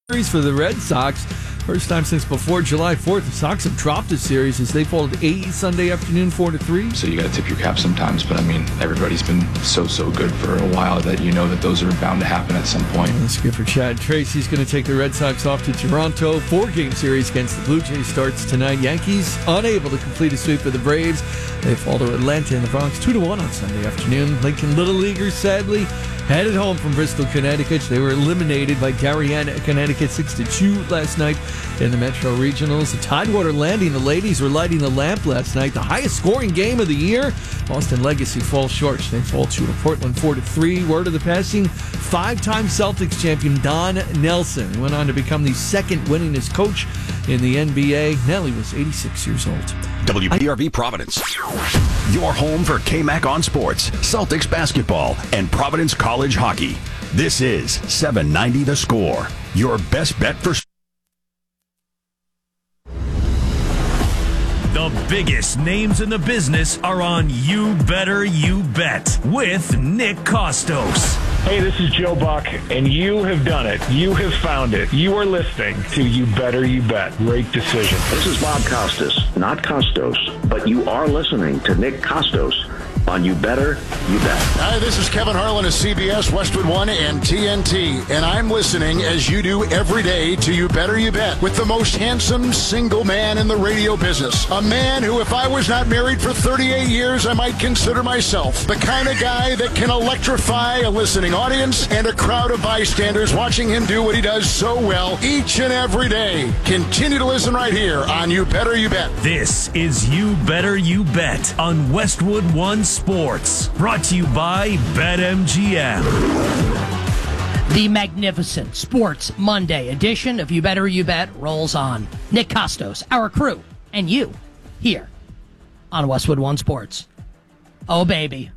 For the Red Sox. First time since before July 4th, the Sox have dropped the series as they fall to 8 Sunday afternoon, 4-3. So you got to tip your cap sometimes, but I mean, everybody's been so good for a while that you know that those are bound to happen at some point. That's good for Chad Tracy's going to take the Red Sox off to Toronto. 4-game series against the Blue Jays starts tonight. Yankees unable to complete a sweep of the Braves. They fall to Atlanta in the Bronx 2-1 on Sunday afternoon. Lincoln Little Leaguers sadly headed home from Bristol, Connecticut. They were eliminated by Darien, Connecticut 6-2 last night in the Metro Regionals. The Tidewater Landing, the ladies were lighting the lamp last night. The highest scoring game of the year. Boston Legacy falls short. They fall to Portland 4-3. Word of the passing, 5-time Celtics champion Don Nelson went on to become the second winningest coach in the NBA. Nelly was 86 years old. WPRV Providence, your home for KMAC on sports, Celtics basketball, and Providence College hockey. This is 790 The Score, your best bet for The biggest names in the business are on You Better You Bet with Nick Costos. Hey, this is Joe Buck, and you have done it. You have found it. You are listening to You Better You Bet. Great decision. This is Bob Costas, not Costos, but you are listening to Nick Costos on You Better You Bet. Hi, this is Kevin Harlan of CBS, Westwood One, and TNT, and I'm listening as you do every day to You Better You Bet with the most handsome single man in the radio business. A man who, if I was not married for 38 years, I might consider myself the kind of guy that can electrify a listening audience and a crowd of bystanders watching him do what he does so well each and every day. Continue to listen right here on You Better You Bet. This is You Better You Bet on Westwood One Sports, brought to you by BetMGM. The magnificent Sports Monday edition of You Better You Bet rolls on. Nick Costos, our crew, and you here on Westwood One Sports. Oh, baby.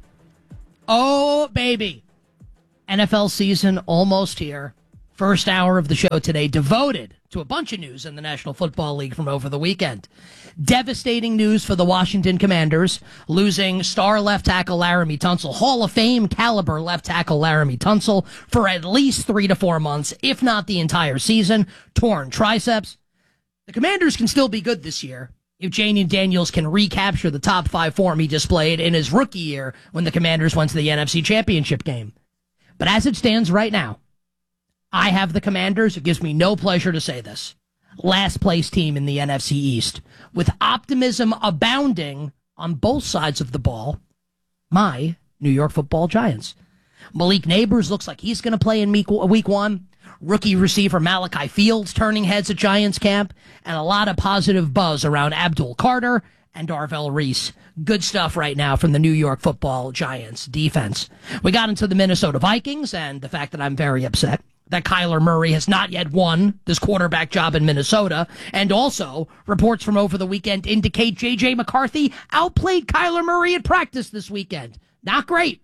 Oh, baby. NFL season almost here. First hour of the show today devoted to a bunch of news in the National Football League from over the weekend. Devastating news for the Washington Commanders, losing star left tackle Laramie Tunsil, Hall of Fame caliber left tackle Laramie Tunsil, for at least 3 to 4 months, if not the entire season, torn triceps. The Commanders can still be good this year if Janian Daniels can recapture the top 5 form he displayed in his rookie year when the Commanders went to the NFC Championship game. But as it stands right now, I have the Commanders. It gives me no pleasure to say this. Last place team in the NFC East, with optimism abounding on both sides of the ball. My New York Football Giants. Malik Neighbors looks like he's going to play in week 1. Rookie receiver Malachi Fields turning heads at Giants camp, and a lot of positive buzz around Abdul Carter and Darvell Reese. Good stuff right now from the New York Football Giants defense. We got into the Minnesota Vikings and the fact that I'm very upset that Kyler Murray has not yet won this quarterback job in Minnesota. And also, reports from over the weekend indicate J.J. McCarthy outplayed Kyler Murray at practice this weekend. Not great.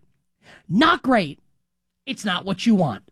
Not great. It's not what you want.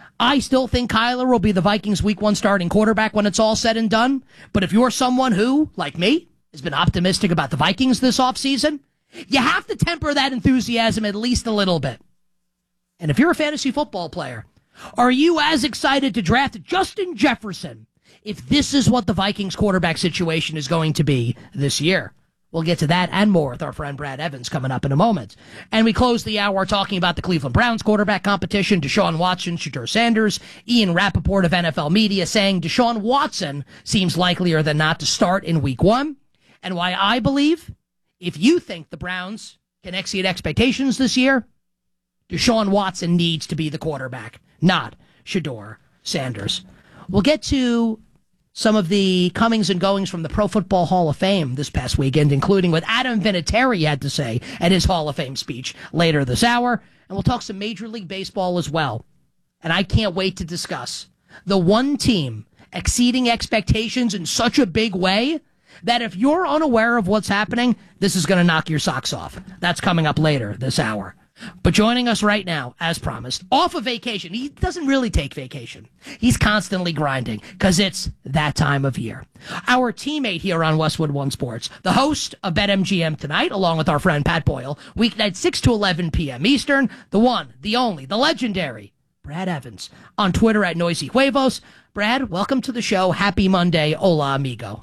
I still think Kyler will be the Vikings' Week 1 starting quarterback when it's all said and done. But if you're someone who, like me, has been optimistic about the Vikings this offseason, you have to temper that enthusiasm at least a little bit. And if you're a fantasy football player, are you as excited to draft Justin Jefferson if this is what the Vikings quarterback situation is going to be this year? We'll get to that and more with our friend Brad Evans coming up in a moment. And we close the hour talking about the Cleveland Browns quarterback competition, Deshaun Watson, Shedeur Sanders, Ian Rappaport of NFL Media saying Deshaun Watson seems likelier than not to start in Week 1. And why I believe if you think the Browns can exceed expectations this year, Deshaun Watson needs to be the quarterback, not Shedeur Sanders. We'll get to some of the comings and goings from the Pro Football Hall of Fame this past weekend, including what Adam Vinatieri had to say at his Hall of Fame speech later this hour. And we'll talk some Major League Baseball as well. And I can't wait to discuss the one team exceeding expectations in such a big way that if you're unaware of what's happening, this is going to knock your socks off. That's coming up later this hour. But joining us right now, as promised, off of vacation. He doesn't really take vacation. He's constantly grinding because it's that time of year. Our teammate here on Westwood One Sports, the host of BetMGM Tonight, along with our friend Pat Boyle, weeknight 6 to 11 p.m. Eastern, the one, the only, the legendary Brad Evans. On Twitter at Noisy Huevos. Brad, welcome to the show. Happy Monday. Hola, amigo.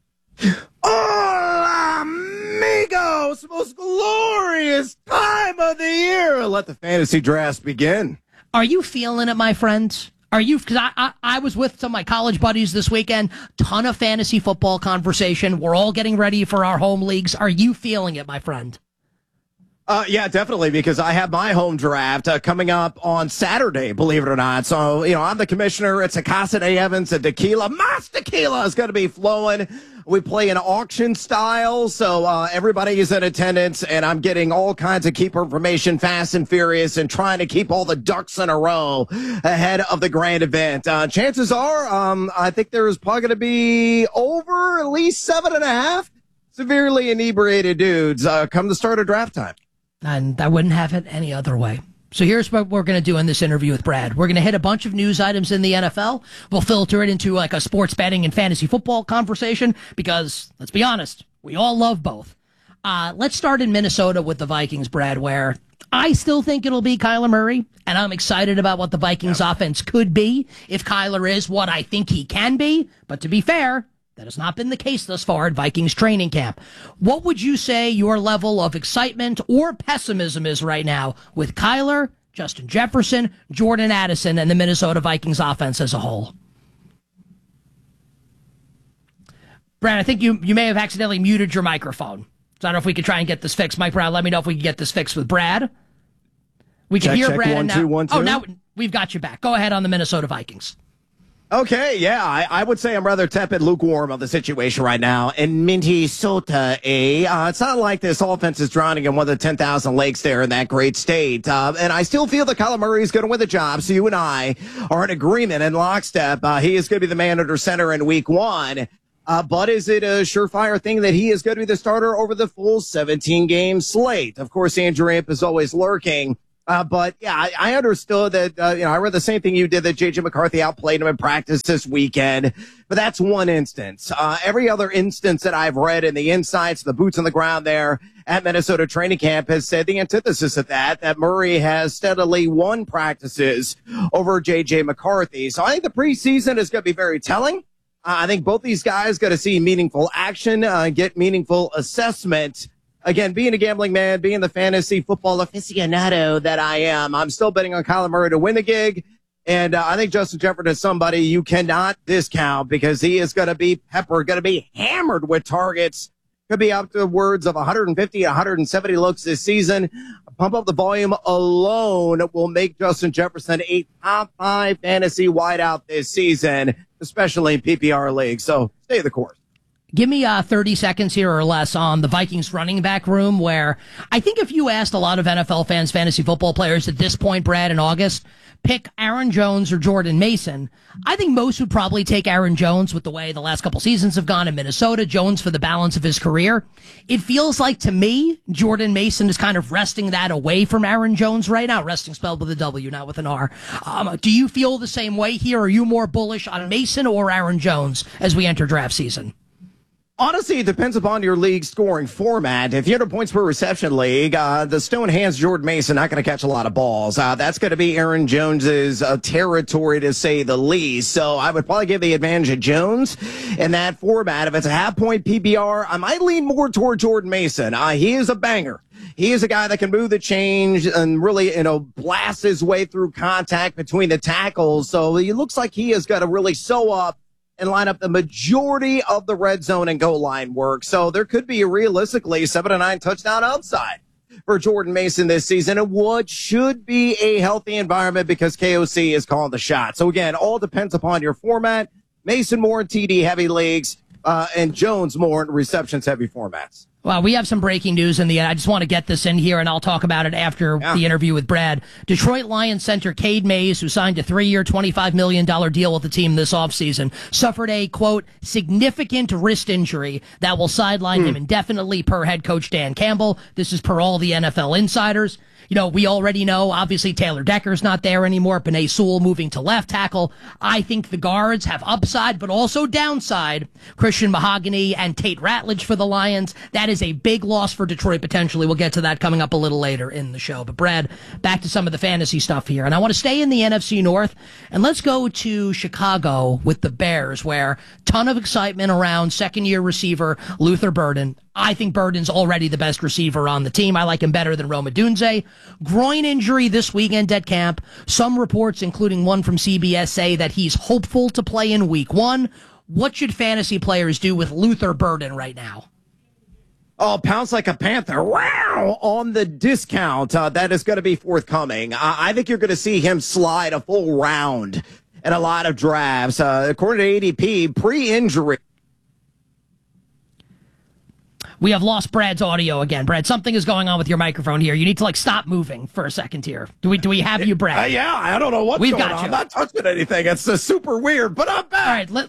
Hola, amigos! Most glorious time of the year. Let the fantasy drafts begin. Are you feeling it, my friends? Are you? Because I was with some of my college buddies this weekend. Ton of fantasy football conversation. We're all getting ready for our home leagues. Are you feeling it, my friend? Yeah, definitely, because I have my home draft coming up on Saturday, believe it or not. So, I'm the commissioner. It's a Casa de Evans, a tequila. Mas tequila is going to be flowing. We play an auction style, so everybody is in attendance, and I'm getting all kinds of keeper information fast and furious and trying to keep all the ducks in a row ahead of the grand event. Chances are, I think there's probably going to be over at least 7.5 severely inebriated dudes come the start of draft time. And I wouldn't have it any other way. So here's what we're going to do in this interview with Brad. We're going to hit a bunch of news items in the NFL. We'll filter it into like a sports betting and fantasy football conversation because, let's be honest, we all love both. Let's start in Minnesota with the Vikings, Brad, where I still think it'll be Kyler Murray, and I'm excited about what the Vikings offense could be if Kyler is what I think he can be. But to be fair, that has not been the case thus far at Vikings training camp. What would you say your level of excitement or pessimism is right now with Kyler, Justin Jefferson, Jordan Addison, and the Minnesota Vikings offense as a whole? Brad, I think you may have accidentally muted your microphone. So I don't know if we could try and get this fixed. Mike Brown, let me know if we can get this fixed with Brad. We can hear Brad. 1, 2, 1, 2. Oh, now we've got you back. Go ahead on the Minnesota Vikings. Okay, yeah, I would say I'm rather tepid, lukewarm of the situation right now. In Minnesota, it's not like this offense is drowning in one of the 10,000 lakes there in that great state. And I still feel that Kyler Murray is going to win the job. So you and I are in agreement in lockstep. He is going to be the man under center in week 1. But is it a surefire thing that he is going to be the starter over the full 17-game slate? Of course, Andrew Amp is always lurking. But yeah, I understood that, I read the same thing you did, that J.J. McCarthy outplayed him in practice this weekend. But that's one instance. Every other instance that I've read in the insights, the boots on the ground there at Minnesota training camp has said the antithesis of that Murray has steadily won practices over J.J. McCarthy. So I think the preseason is going to be very telling. I think both these guys got to see meaningful action, get meaningful assessment. Again, being a gambling man, being the fantasy football aficionado that I am, I'm still betting on Kyler Murray to win the gig. And I think Justin Jefferson is somebody you cannot discount because he is going to be peppered, going to be hammered with targets. Could be upwards of 150, 170 looks this season. Pump up the volume alone will make Justin Jefferson a top 5 fantasy wideout this season, especially in PPR leagues. So stay the course. Give me 30 seconds here or less on the Vikings running back room, where I think if you asked a lot of NFL fans, fantasy football players at this point, Brad, in August, pick Aaron Jones or Jordan Mason, I think most would probably take Aaron Jones with the way the last couple seasons have gone in Minnesota, Jones for the balance of his career. It feels like to me, Jordan Mason is kind of wresting that away from Aaron Jones right now. Resting spelled with a W, not with an R. Do you feel the same way here? Are you more bullish on Mason or Aaron Jones as we enter draft season? Honestly, it depends upon your league scoring format. If you're in a points per reception league, the stone hands Jordan Mason not going to catch a lot of balls. That's going to be Aaron Jones's territory, to say the least. So I would probably give the advantage of Jones in that format. If it's a half-point PPR, I might lean more toward Jordan Mason. He is a banger. He is a guy that can move the change and really, blast his way through contact between the tackles. So it looks like he has got to really sew up and line up the majority of the red zone and goal line work. So there could be realistically 7 to 9 touchdown upside for Jordan Mason this season, and what should be a healthy environment because KOC is calling the shot. So again, all depends upon your format. Mason more in TD heavy leagues, and Jones more in receptions heavy formats. Well, we have some breaking news in the end. I just want to get this in here, and I'll talk about it after the interview with Brad. Detroit Lions center Cade Mays, who signed a 3-year, $25 million deal with the team this offseason, suffered a, quote, significant wrist injury that will sideline him indefinitely per head coach Dan Campbell. This is per all the NFL insiders. We already know, obviously, Taylor Decker's not there anymore. Penei Sewell moving to left tackle. I think the guards have upside, but also downside. Christian Mahogany and Tate Ratledge for the Lions. That is a big loss for Detroit, potentially. We'll get to that coming up a little later in the show. But, Brad, back to some of the fantasy stuff here. And I want to stay in the NFC North, and let's go to Chicago with the Bears, where ton of excitement around second-year receiver Luther Burden. I think Burden's already the best receiver on the team. I like him better than Rome Odunze. Groin injury this weekend at camp. Some reports, including one from CBS, say that he's hopeful to play in week 1. What should fantasy players do with Luther Burden right now? Oh, pounce like a panther. Wow! On the discount that is going to be forthcoming. I think you're going to see him slide a full round in a lot of drafts. According to ADP, pre-injury. We have lost Brad's audio again. Brad, something is going on with your microphone here. You need to stop moving for a second here. Do we have you, Brad? Yeah, I don't know what's going on. I'm not touching anything. It's super weird, but I'm back. All right,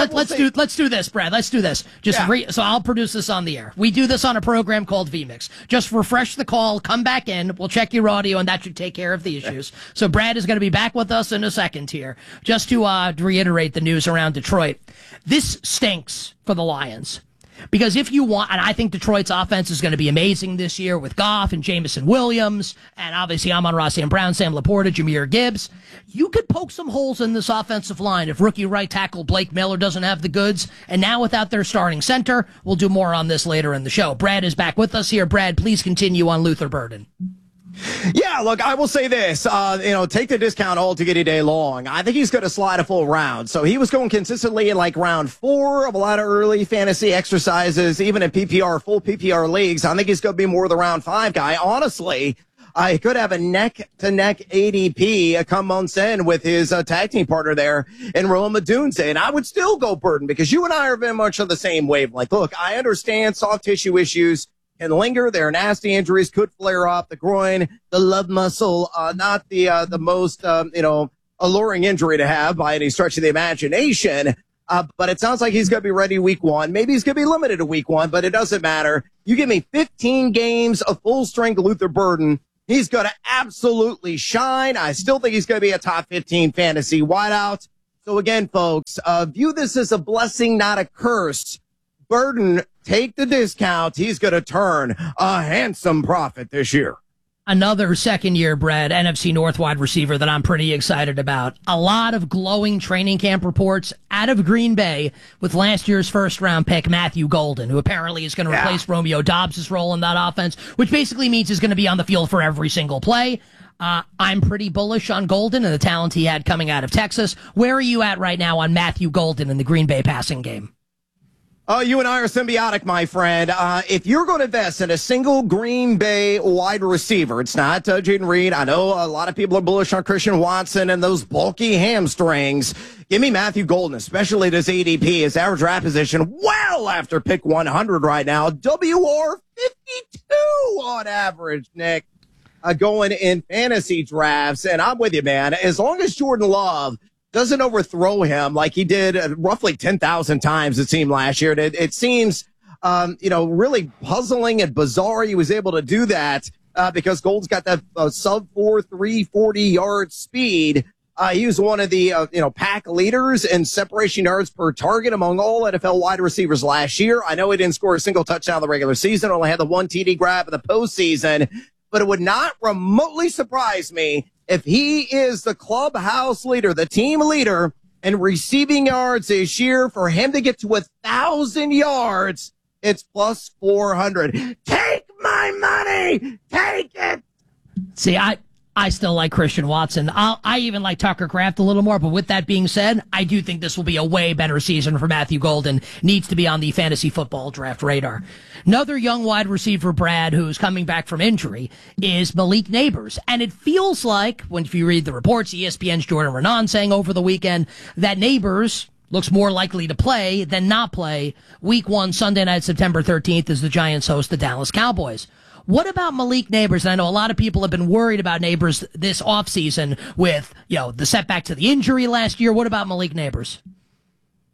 let's do this, Brad. Let's do this. So I'll produce this on the air. We do this on a program called VMix. Just refresh the call, come back in. We'll check your audio, and that should take care of the issues. So Brad is going to be back with us in a second here. Just to reiterate the news around Detroit, this stinks for the Lions. Because if you want, and I think Detroit's offense is going to be amazing this year with Goff and Jameson Williams, and obviously Amon-Ra St. Brown, Sam Laporta, Jahmyr Gibbs. You could poke some holes in this offensive line if rookie right tackle Blake Miller doesn't have the goods. And now without their starting center, we'll do more on this later in the show. Brad is back with us here. Brad, please continue on Luther Burden. Yeah, look, I will say this, take the discount all to day long. I think he's going to slide a full round. So he was going consistently in round 4 of a lot of early fantasy exercises, even in full PPR leagues. I think he's going to be more of the round 5 guy. Honestly, I could have a neck-to-neck ADP come months in with his tag team partner there in Rome Odunze, and I would still go Burden because you and I are very much on the same wavelength. Look, I understand soft tissue issues can linger. There are nasty injuries, could flare up. The groin, the love muscle, not the most, alluring injury to have by any stretch of the imagination. But it sounds like he's going to be ready week 1. Maybe he's going to be limited to week 1, but it doesn't matter. You give me 15 games of full strength Luther Burden. He's going to absolutely shine. I still think he's going to be a top 15 fantasy wideout. So again, folks, view this as a blessing, not a curse. Burden, take the discount. He's going to turn a handsome profit this year. Another second-year, Brad, NFC North wide receiver that I'm pretty excited about. A lot of glowing training camp reports out of Green Bay with last year's first-round pick, Matthew Golden, who apparently is going to replace Romeo Dobbs' role in that offense, which basically means he's going to be on the field for every single play. I'm pretty bullish on Golden and the talent he had coming out of Texas. Where are you at right now on Matthew Golden in the Green Bay passing game? Oh, you and I are symbiotic, my friend. If you're going to invest in a single Green Bay wide receiver, it's not Jaden Reed. I know a lot of people are bullish on Christian Watson and those bulky hamstrings. Give me Matthew Golden, especially at his ADP, his average draft position, well after pick 100 right now. WR 52 on average, Nick, going in fantasy drafts. And I'm with you, man. As long as Jordan Love doesn't overthrow him like he did roughly 10,000 times, it seemed last year. It seems, really puzzling and bizarre he was able to do that because Gold's got that sub 4.3 40-yard speed. He was one of the, pack leaders in separation yards per target among all NFL wide receivers last year. I know he didn't score a single touchdown in the regular season, only had the one TD grab in the postseason, but it would not remotely surprise me if he is the clubhouse leader, the team leader in receiving yards this year. For him to get to 1,000 yards, it's plus 400. Take my money. Take it. See, I still like Christian Watson. I even like Tucker Kraft a little more. But with that being said, I do think this will be a way better season for Matthew Golden. Needs to be on the fantasy football draft radar. Another young wide receiver, Brad, who's coming back from injury, is Malik Neighbors. And it feels like, if you read the reports, ESPN's Jordan Renan saying over the weekend that Neighbors looks more likely to play than not play week 1, Sunday night, September 13th, as the Giants host the Dallas Cowboys. What about Malik Neighbors? And I know a lot of people have been worried about Neighbors this offseason with, the setback to the injury last year. What about Malik Neighbors?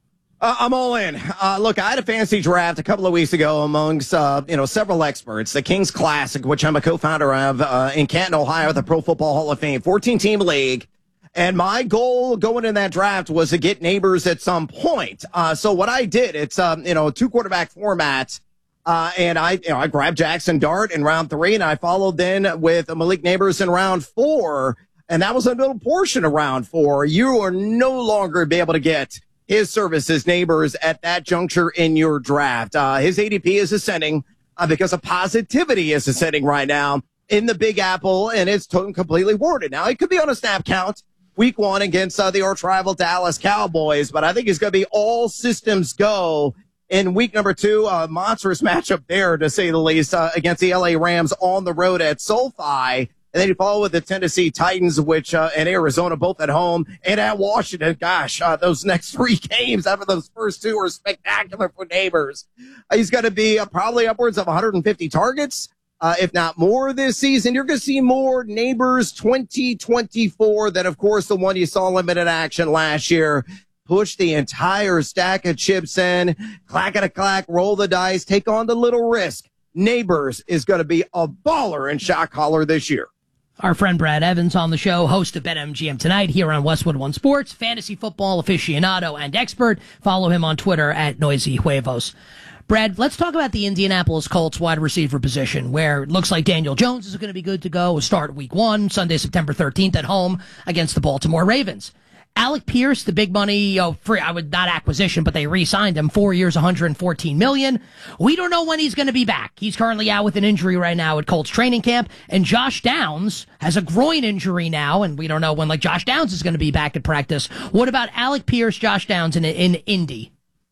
I'm all in. Look, I had a fantasy draft a couple of weeks ago amongst, several experts. The Kings Classic, which I'm a co-founder of in Canton, Ohio, the Pro Football Hall of Fame, 14-team league. And my goal going in that draft was to get Neighbors at some point. So what I did, it's, two quarterback format. And I grabbed Jackson Dart in round 3, and I followed then with Malik Neighbors in round 4. And that was a middle portion of round 4. You are no longer be able to get his services, Neighbors, at that juncture in your draft. His ADP is ascending because of positivity is ascending right now in the Big Apple, and it's completely warranted. Now, he could be on a snap count week 1 against the arch rival Dallas Cowboys, but I think he's going to be all systems go in week number 2. A monstrous matchup there, to say the least, against the LA Rams on the road at SoFi. And then you follow with the Tennessee Titans, which, and Arizona, both at home and at Washington. Gosh, those next 3 games after those first 2 are spectacular for Neighbors. He's going to be probably upwards of 150 targets, if not more this season. You're going to see more Neighbors 2024 than, of course, the one you saw limited action last year. Push the entire stack of chips in, clack-a-clack, roll the dice, take on the little risk. Neighbors is going to be a baller and shot caller this year. Our friend Brad Evans on the show, host of BetMGM Tonight here on Westwood One Sports, fantasy football aficionado and expert. Follow him on Twitter at Noisy Huevos. Brad, let's talk about the Indianapolis Colts wide receiver position, where it looks like Daniel Jones is going to be good to go. Start week 1, Sunday, September 13th at home against the Baltimore Ravens. Alec Pierce, the big money, free, I would not acquisition, but they re-signed him 4 years, $114 million. We don't know when he's going to be back. He's currently out with an injury right now at Colts training camp. And Josh Downs has a groin injury now, and we don't know when Josh Downs is going to be back at practice. What about Alec Pierce, Josh Downs in Indy?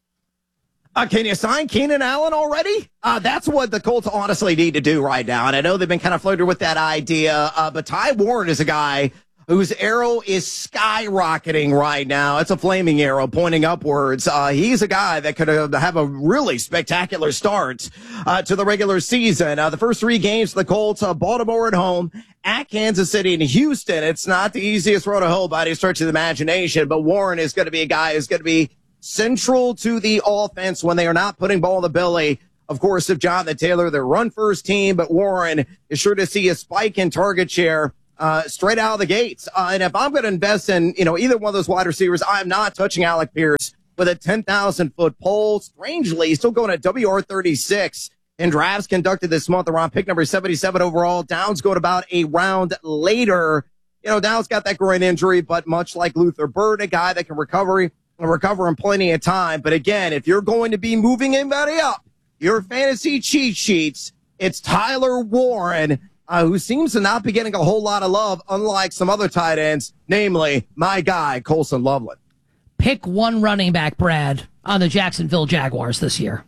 Can you sign Keenan Allen already? That's what the Colts honestly need to do right now. And I know they've been kind of flirting with that idea, but Ty Warren is a guy whose arrow is skyrocketing right now. It's a flaming arrow pointing upwards. He's a guy that could have a really spectacular start to the regular season. The first 3 games for the Colts, Baltimore at home, at Kansas City and Houston. It's not the easiest road to hoe by any stretch of the imagination, but Warren is going to be a guy who's going to be central to the offense when they are not putting ball in the belly, of course, of Jonathan Taylor, their run-first team. But Warren is sure to see a spike in target share straight out of the gates. And if I'm going to invest in, either one of those wide receivers, I'm not touching Alec Pierce with a 10,000-foot pole. Strangely, he's still going at WR36 in drafts conducted this month around pick number 77 overall. Downs going about a round later. Downs got that groin injury, but much like Luther Bird, a guy that can recover in plenty of time. But again, if you're going to be moving anybody up, your fantasy cheat sheets, it's Tyler Warren, who seems to not be getting a whole lot of love, unlike some other tight ends, namely my guy, Colson Loveland. Pick one running back, Brad, on the Jacksonville Jaguars this year.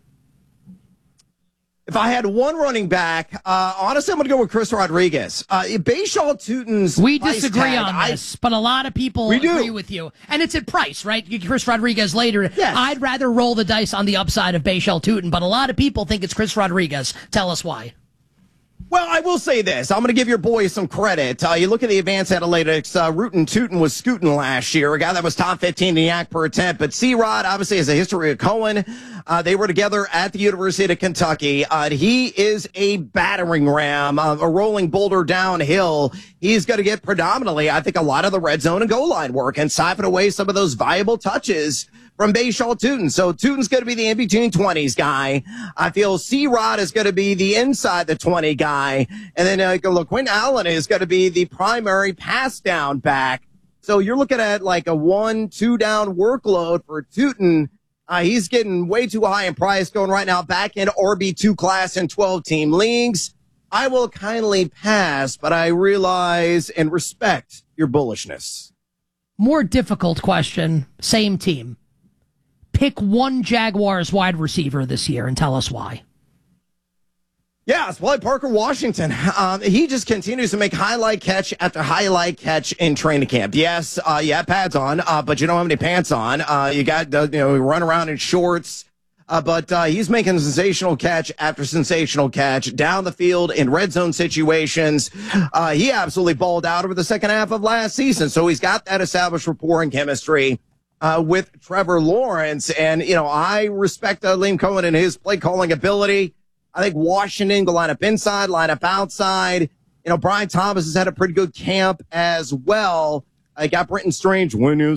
If I had one running back, honestly, I'm going to go with Chris Rodriguez. Bashaw Tutin's We disagree on this, but a lot of people agree with you. And it's at price, right? Chris Rodriguez later. Yes. I'd rather roll the dice on the upside of Bashaw Tutin, but a lot of people think it's Chris Rodriguez. Tell us why. Well, I will say this. I'm going to give your boy some credit. You look at the advanced analytics, Rootin' Tootin' was scooting last year, a guy that was top 15 in the yak per attempt. But C-Rod obviously has a history of Cohen. They were together at the University of Kentucky. He is a battering ram, a rolling boulder downhill. He's going to get predominantly, I think, a lot of the red zone and goal line work and siphon away some of those valuable touches from Bashaw Tutin. So Tutin's going to be the in-between 20s guy. I feel C-Rod is going to be the inside the 20 guy. And then Quentin Allen is going to be the primary pass down back. So you're looking at like a 1-2 down workload for Tutin. He's getting way too high in price, going right now back in RB2 class in 12-team leagues. I will kindly pass, but I realize and respect your bullishness. More difficult question, same team. Pick one Jaguars wide receiver this year and tell us why. Yeah, it's probably Parker Washington. He just continues to make highlight catch after highlight catch in training camp. Yes, you have pads on, but you don't have any pants on. You got, run around in shorts. But he's making sensational catch after sensational catch down the field in red zone situations. He absolutely balled out over the second half of last season. So he's got that established rapport and chemistry. with Trevor Lawrence. And, I respect Liam Cohen and his play calling ability. I think Washington will line up inside, line up outside. Brian Thomas has had a pretty good camp as well. I got Brenton Strange,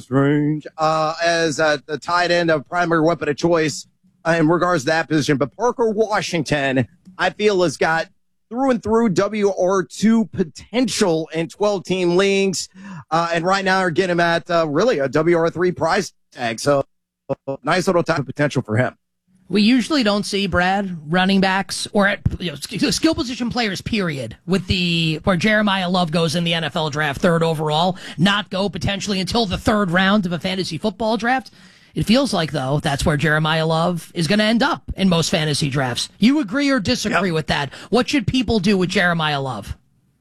as the tight end of primary weapon of choice in regards to that position. But Parker Washington, I feel, has got through and through WR2 potential in 12-team leagues. And right now are getting him at really a WR3 price tag. So nice little type of potential for him. We usually don't see, Brad, running backs or skill position players, period, where Jeremiah Love goes in the NFL draft 3rd overall, not go potentially until the 3rd round of a fantasy football draft. It feels like, though, that's where Jeremiah Love is going to end up in most fantasy drafts. You agree or disagree with that? What should people do with Jeremiah Love?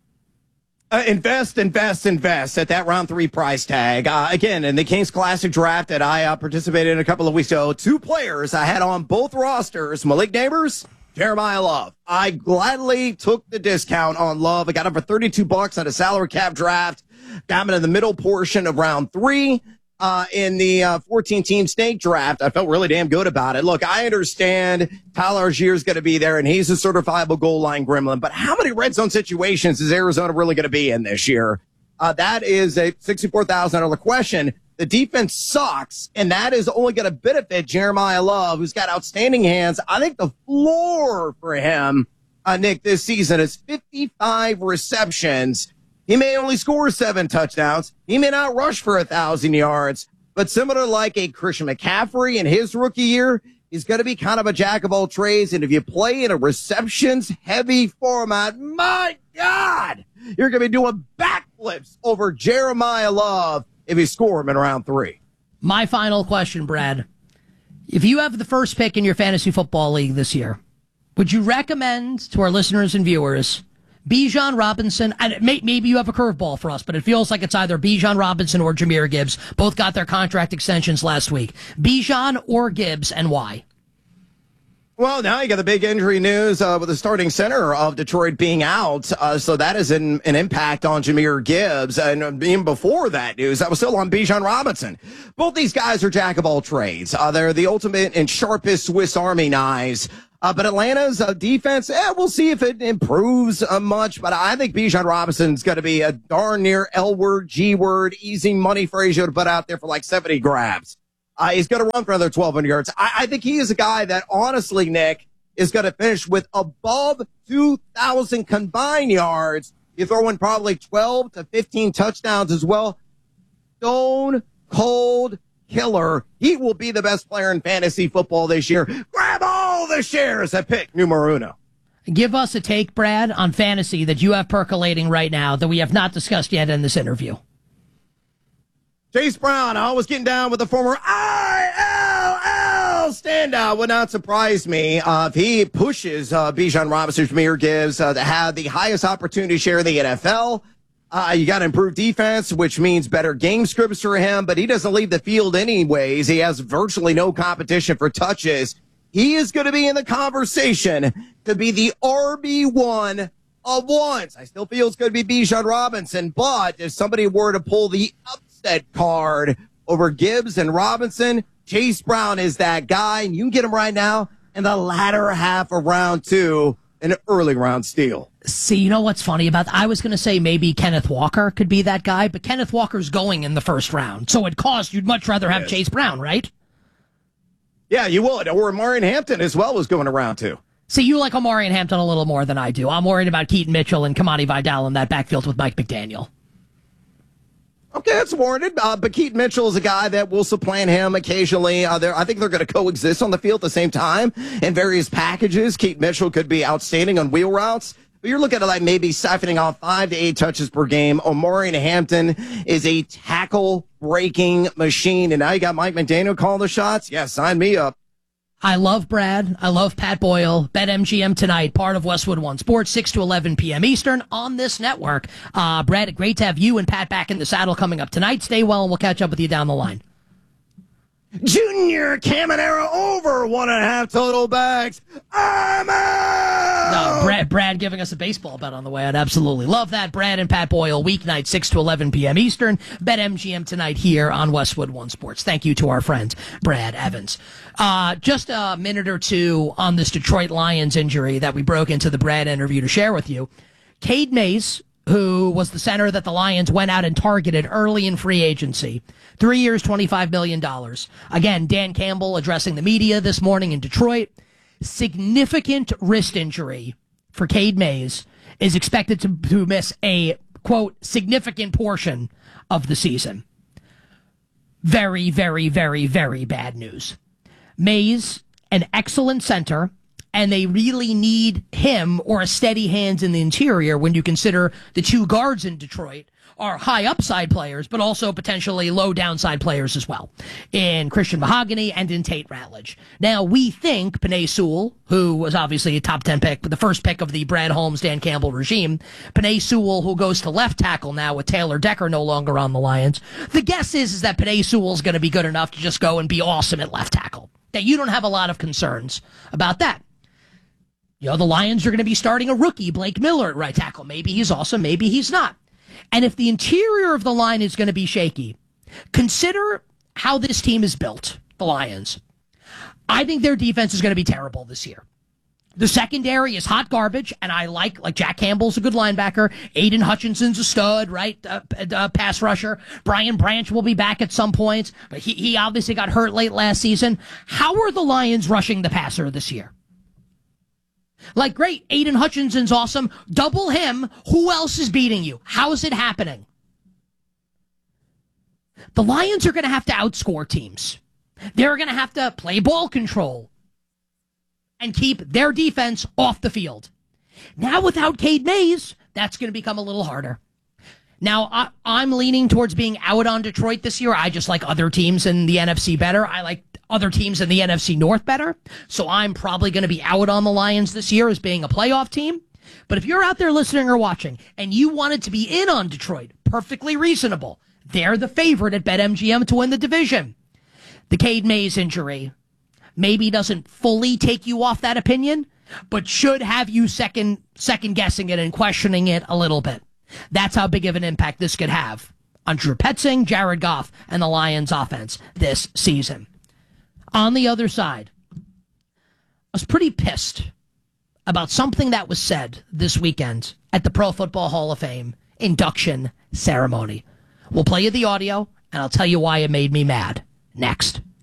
Invest at that round 3 price tag. Again, in the Kings Classic draft that I participated in a couple of weeks ago, 2 players I had on both rosters, Malik Neighbors, Jeremiah Love. I gladly took the discount on Love. I got him for $32 on a salary cap draft. Got him in the middle portion of round 3. In the 14-team snake draft. I felt really damn good about it. Look, I understand Tyler Algier is going to be there, and he's a certifiable goal line gremlin, but how many red zone situations is Arizona really going to be in this year? That is a $64,000 question. The defense sucks, and that is only going to benefit Jeremiah Love, who's got outstanding hands. I think the floor for him, Nick, this season is 55 receptions. He may only score 7 touchdowns. He may not rush for 1,000 yards, but similar like a Christian McCaffrey in his rookie year, he's going to be kind of a jack of all trades. And if you play in a receptions heavy format, my God, you're going to be doing backflips over Jeremiah Love if you score him in round 3. My final question, Brad. If you have the first pick in your fantasy football league this year, would you recommend to our listeners and viewers Bijan Robinson? And maybe you have a curveball for us, but it feels like it's either Bijan Robinson or Jahmyr Gibbs. Both got their contract extensions last week. Bijan or Gibbs, and why? Well, now you got the big injury news with the starting center of Detroit being out. So that is an impact on Jahmyr Gibbs. And even before that news, I was still on Bijan Robinson. Both these guys are jack of all trades. They're the ultimate and sharpest Swiss Army knives. But Atlanta's defense, we'll see if it improves much. But I think Bijan Robinson's going to be a darn near L-word, G-word, easy money phrase you to put out there for like 70 grabs. He's going to run for another 1,200 yards. I think he is a guy that, honestly, Nick, is going to finish with above 2,000 combined yards. You throw in probably 12 to 15 touchdowns as well. Stone cold killer. He will be the best player in fantasy football this year. Grab all the shares at pick numero uno. Give us a take, Brad, on fantasy that you have percolating right now that we have not discussed yet in this interview. Chase Brown, always getting down with the former ILL standout. Would not surprise me if he pushes Bijan Robinson, Jahmyr Gibbs to have the highest opportunity share in the NFL. You got to improve defense, which means better game scripts for him, but he doesn't leave the field anyways. He has virtually no competition for touches. He is going to be in the conversation to be the RB1 of ones. I still feel it's going to be Bijan Robinson, but if somebody were to pull the upset card over Gibbs and Robinson, Chase Brown is that guy, and you can get him right now in the latter half of round 2, an early round steal. See, you know what's funny about that? I was going to say maybe Kenneth Walker could be that guy, but Kenneth Walker's going in the first round. So it costs, you'd much rather have Chase Brown, right? Yeah, you would. Or Omarion Hampton as well was going around too. See, you like Omarion Hampton a little more than I do. I'm worried about Keaton Mitchell and Kamani Vidal in that backfield with Mike McDaniel. Okay, that's warranted. But Keaton Mitchell is a guy that will supplant him occasionally. I think they're going to coexist on the field at the same time in various packages. Keaton Mitchell could be outstanding on wheel routes. But you're looking at like maybe siphoning off 5 to 8 touches per game. Omarion Hampton is a tackle-breaking machine. And now you got Mike McDaniel calling the shots. Yeah, sign me up. I love Brad. I love Pat Boyle. BetMGM tonight, part of Westwood One Sports, 6 to 11 p.m. Eastern on this network. Brad, great to have you and Pat back in the saddle coming up tonight. Stay well, and we'll catch up with you down the line. Junior Caminero over 1.5 total bags. I'm out! No, Brad giving us a baseball bet on the way out. Absolutely love that. Brad and Pat Boyle, weeknight, 6 to 11 p.m. Eastern. BetMGM tonight here on Westwood One Sports. Thank you to our friend, Brad Evans. Just a minute or two on this Detroit Lions injury that we broke into the Brad interview to share with you. Cade Mays, who was the center that the Lions went out and targeted early in free agency. 3 years, $25 million. Again, Dan Campbell addressing the media this morning in Detroit. Significant wrist injury for Cade Mays, is expected to miss a, quote, significant portion of the season. Very, very, very, very bad news. Mays, an excellent center, and they really need him or a steady hands in the interior when you consider the two guards in Detroit are high upside players, but also potentially low downside players as well, in Christian Mahogany and in Tate Ratledge. Now, we think Penei Sewell, who was obviously a top 10 pick, but the first pick of the Brad Holmes, Dan Campbell regime, Penei Sewell, who goes to left tackle now with Taylor Decker no longer on the Lions. The guess is that Penei Sewell's going to be good enough to just go and be awesome at left tackle. That you don't have a lot of concerns about that. You know, the Lions are going to be starting a rookie, Blake Miller, at right tackle. Maybe he's awesome, maybe he's not. And if the interior of the line is going to be shaky, consider how this team is built, the Lions. I think their defense is going to be terrible this year. The secondary is hot garbage, and I like Jack Campbell's a good linebacker. Aiden Hutchinson's a stud, right? Pass rusher. Brian Branch will be back at some point, but he obviously got hurt late last season. How are the Lions rushing the passer this year? Like, great, Aiden Hutchinson's awesome. Double him. Who else is beating you? How is it happening? The Lions are going to have to outscore teams. They're going to have to play ball control and keep their defense off the field. Now, without Cade Mays, that's going to become a little harder. Now, I'm leaning towards being out on Detroit this year. I just like other teams in the NFC better. I like other teams in the NFC North better. So I'm probably going to be out on the Lions this year as being a playoff team. But if you're out there listening or watching and you wanted to be in on Detroit, perfectly reasonable. They're the favorite at BetMGM to win the division. The Cade Mays injury maybe doesn't fully take you off that opinion, but should have you second guessing it and questioning it a little bit. That's how big of an impact this could have on Drew Petzing, Jared Goff, and the Lions offense this season. On the other side, I was pretty pissed about something that was said this weekend at the Pro Football Hall of Fame induction ceremony. We'll play you the audio, and I'll tell you why it made me mad next.